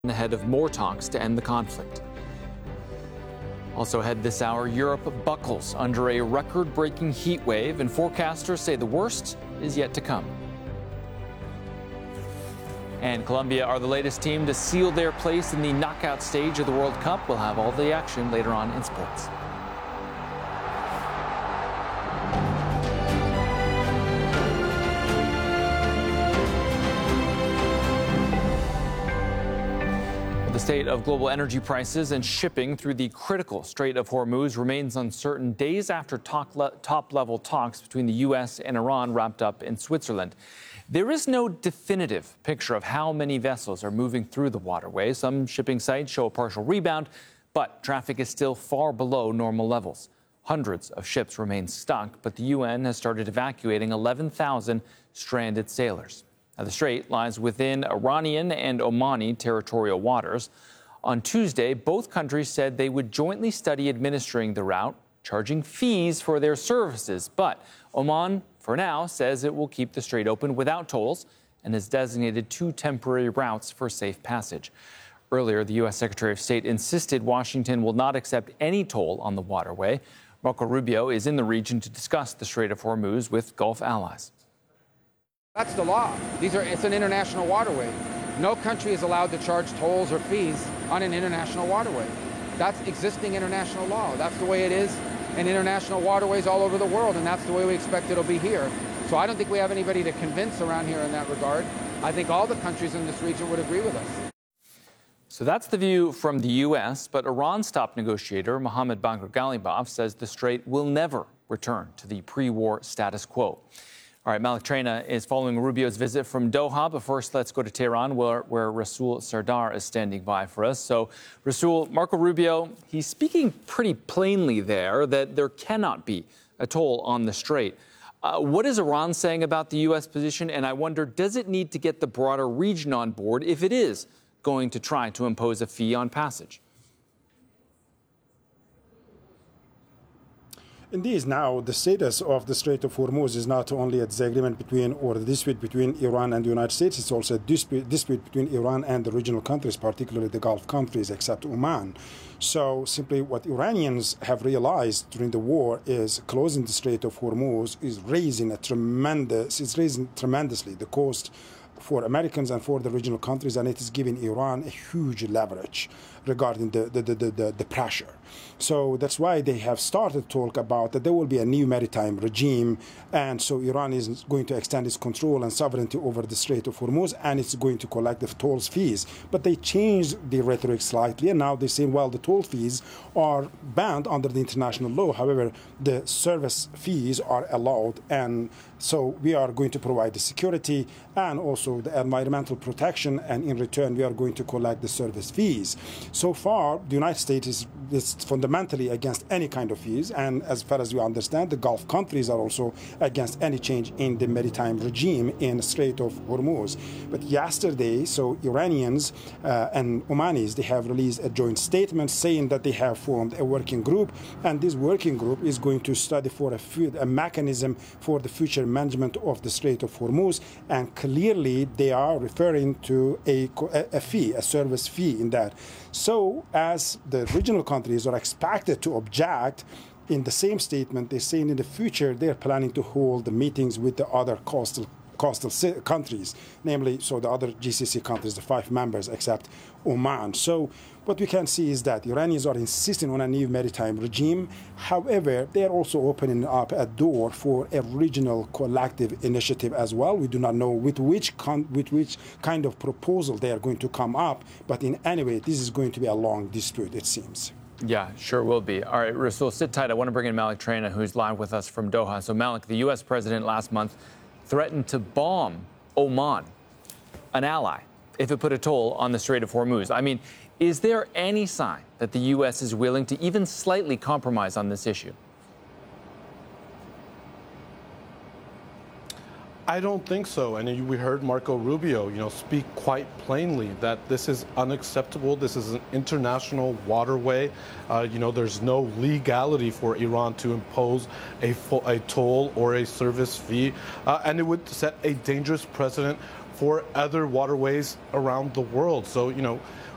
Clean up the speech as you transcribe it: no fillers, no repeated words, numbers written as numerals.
ahead of more talks to end the conflict. Also ahead this hour, Europe buckles under a record-breaking heat wave, and forecasters say the worst is yet to come. And Colombia are the latest team to seal their place in the knockout stage of the World Cup. We'll have all the action later on in sports. The state of global energy prices and shipping through the critical Strait of Hormuz remains uncertain days after top-level talks between the U.S. and Iran wrapped up in Switzerland. There is no definitive picture of how many vessels are moving through the waterway. Some shipping sites show a partial rebound, but traffic is still far below normal levels. Hundreds of ships remain stuck, but the UN has started evacuating 11,000 stranded sailors. Now, the strait lies within Iranian and Omani territorial waters. On Tuesday, both countries said they would jointly study administering the route, charging fees for their services. But Oman, for now, says it will keep the strait open without tolls and has designated 2 temporary routes for safe passage. Earlier, the U.S. Secretary of State insisted Washington will not accept any toll on the waterway. Marco Rubio is in the region to discuss the Strait of Hormuz with Gulf allies. That's the law. It's an international waterway. No country is allowed to charge tolls or fees on an international waterway. That's existing international law. That's the way it is in international waterways all over the world, and that's the way we expect it'll be here. So I don't think we have anybody to convince around here in that regard. I think all the countries in this region would agree with us. So that's the view from the U.S., but Iran's top negotiator, Mohammad Bagher Ghalibaf, says the strait will never return to the pre-war status quo. All right, Malik Traina is following Rubio's visit from Doha, but first let's go to Tehran, where Rasul Sardar is standing by for us. So, Rasul, Marco Rubio, he's speaking pretty plainly there that there cannot be a toll on the strait. What is Iran saying about the U.S. position? And I wonder, does it need to get the broader region on board if it is going to try to impose a fee on passage? Indeed, now the status of the Strait of Hormuz is not only a disagreement between or the dispute between Iran and the United States, it's also a dispute between Iran and the regional countries, particularly the Gulf countries, except Oman. So simply what Iranians have realized during the war is closing the Strait of Hormuz is raising tremendously the cost for Americans and for the regional countries, and it is giving Iran a huge leverage regarding the pressure. So that's why they have started to talk about that there will be a new maritime regime, and so Iran is going to extend its control and sovereignty over the Strait of Hormuz, and it's going to collect the tolls fees. But they changed the rhetoric slightly, and now they're saying, well, the toll fees are banned under the international law. However, the service fees are allowed, and so we are going to provide the security and also the environmental protection, and in return, we are going to collect the service fees. So far, the United States is fundamentally against any kind of fees, and as far as we understand, the Gulf countries are also against any change in the maritime regime in the Strait of Hormuz. But yesterday, so Iranians and Omanis, they have released a joint statement saying that they have formed a working group, and this working group is going to study for a mechanism for the future management of the Strait of Hormuz, and clearly they are referring to a fee, a service fee in that. So as the regional countries are expected to object, in the same statement, they're saying in the future they're planning to hold the meetings with the other coastal countries, namely, so the other GCC countries, the 5 members, except Oman. So what we can see is that Iranians are insisting on a new maritime regime. However, they are also opening up a door for a regional collective initiative as well. We do not know with which kind of proposal they are going to come up, but in any way, this is going to be a long dispute, it seems. Yeah, sure will be. All right, Rasul, sit tight. I want to bring in Malik Traina, who's live with us from Doha. So, Malik, the U.S. president last month threatened to bomb Oman, an ally, if it put a toll on the Strait of Hormuz. I mean, is there any sign that the U.S. is willing to even slightly compromise on this issue? I don't think so. And we heard Marco Rubio, speak quite plainly that this is unacceptable. This is an international waterway. There's no legality for Iran to impose a toll or a service fee. And it would set a dangerous precedent for other waterways around the world. So,